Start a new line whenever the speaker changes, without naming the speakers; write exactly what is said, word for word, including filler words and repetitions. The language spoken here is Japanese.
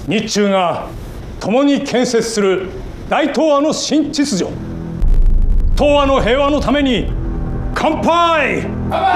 日中が共に建設する大東亜の新秩序、東亜の平和のために乾杯。